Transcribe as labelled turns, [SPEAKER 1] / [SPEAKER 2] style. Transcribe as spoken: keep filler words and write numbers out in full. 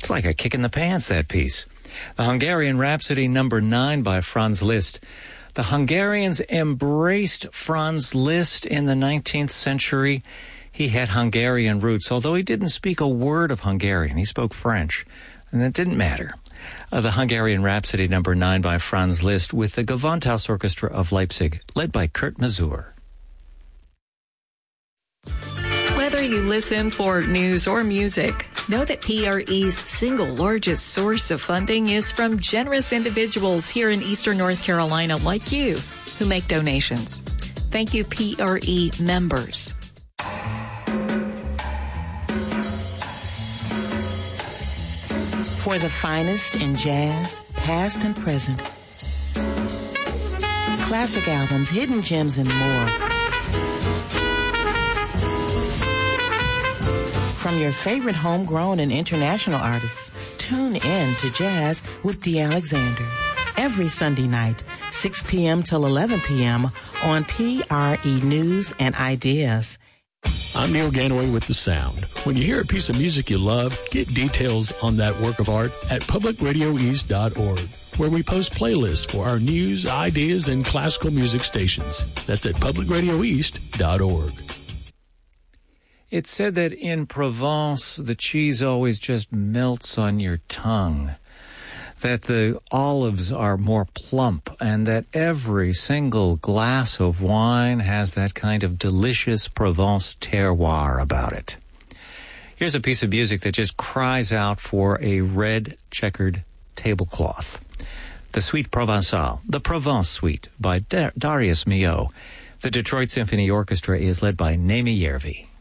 [SPEAKER 1] It's like a kick in the pants, that piece. The Hungarian Rhapsody number nine by Franz Liszt. The Hungarians embraced Franz Liszt in the nineteenth century. He had Hungarian roots, although he didn't speak a word of Hungarian. He spoke French, and that didn't matter. Uh, the Hungarian Rhapsody number nine by Franz Liszt with the Gewandhaus Orchestra of Leipzig, led by Kurt Masur.
[SPEAKER 2] Whether you listen for news or music, know that P R E's single largest source of funding is from generous individuals here in Eastern North Carolina like you who make donations. Thank you, P R E members.
[SPEAKER 3] For the finest in jazz, past and present. Classic albums, hidden gems, and more. From your favorite homegrown and international artists, tune in to Jazz with Dee Alexander. Every Sunday night, six p.m. till eleven p.m. on P R E News and Ideas.
[SPEAKER 4] I'm Neil Ganaway with The Sound. When you hear a piece of music you love, get details on that work of art at public radio east dot org, where we post playlists for our news, ideas, and classical music stations. That's at public radio east dot org.
[SPEAKER 1] It's said that in Provence, the cheese always just melts on your tongue, that the olives are more plump, and that every single glass of wine has that kind of delicious Provence terroir about it. Here's a piece of music that just cries out for a red checkered tablecloth. The Suite Provençale, the Provence Suite by Dar- Darius Milhaud. The Detroit Symphony Orchestra is led by Naomi Järvi.